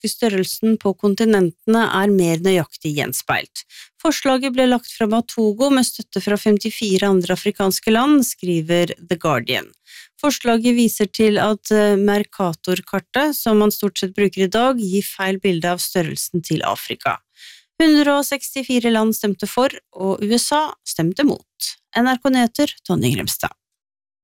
geografiske størrelsen på kontinentene mer nøyaktig gjenspeilt. Forslaget ble lagt frem av Togo med støtte fra 54 andre afrikanske land, skriver The Guardian. Forslaget viser til at Mercator-kartet, som man stort sett bruker i dag, gir feil bilde av størrelsen til Afrika. 164 land stemte for, og USA stemte mot. NRK Nyheter, Tonje Grimstad.